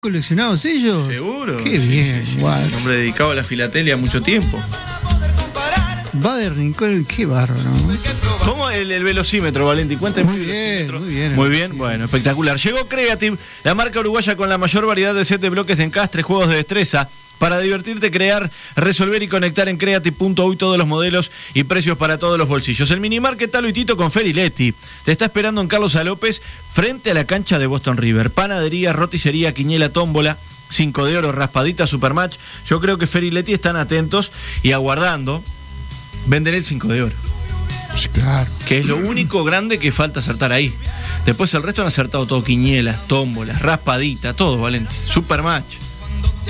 ¿Coleccionados ellos? Seguro. Qué bien, guau. Un hombre dedicado a la filatelia mucho tiempo. Va de Rincón, qué bárbaro, ¿no? ¿Cómo el velocímetro, Valenti? Cuéntame. Muy bien, muy bien. Muy bien, bueno, espectacular. Llegó Creative, la marca uruguaya con la mayor variedad de set de bloques de encastre, juegos de destreza. Para divertirte, crear, resolver y conectar en Creative.uy todos los modelos y precios para todos los bolsillos. El Minimarket Talo y Tito con Feriletti. Te está esperando en Carlos A. López, frente a la cancha de Boston River. Panadería, roticería, quiniela, tómbola, 5 de oro, raspadita, supermatch. Yo creo que Feriletti están atentos y aguardando vender el 5 de oro. Sí, claro. Que es lo único grande que falta acertar ahí. Después el resto han acertado todo, quinielas, tómbolas, raspadita, todo, Valenti. Supermatch.